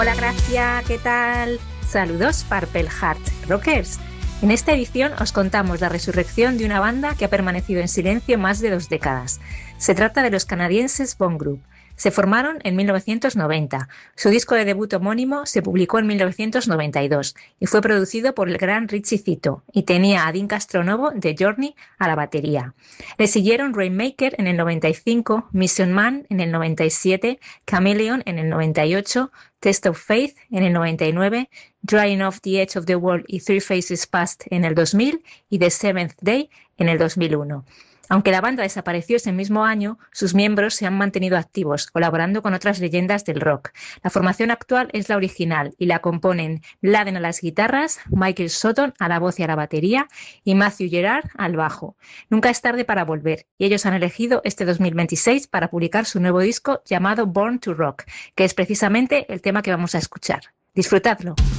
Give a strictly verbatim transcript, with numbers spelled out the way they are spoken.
Hola Gracia, ¿qué tal? Saludos Purple Heart Rockers. En esta edición os contamos la resurrección de una banda que ha permanecido en silencio más de dos décadas. Se trata de los canadienses Bone Group. Se formaron en mil novecientos noventa. Su disco de debut homónimo se publicó en mil novecientos noventa y dos y fue producido por el gran Richie Zito y tenía a Dean Castronovo de Journey a la batería. Le siguieron Rainmaker en el noventa y cinco, Mission Man en el noventa y siete, Chameleon en el noventa y ocho, Test of Faith en el noventa y nueve, Drying Off the Edge of the World y Three Faces Past en el dos mil y The Seventh Day en el dos mil uno. Aunque la banda desapareció ese mismo año, sus miembros se han mantenido activos, colaborando con otras leyendas del rock. La formación actual es la original y la componen Laden a las guitarras, Michael Sutton a la voz y a la batería y Matthew Gerard al bajo. Nunca es tarde para volver y ellos han elegido este dos mil veintiséis para publicar su nuevo disco llamado Born to Rock, que es precisamente el tema que vamos a escuchar. Disfrutadlo.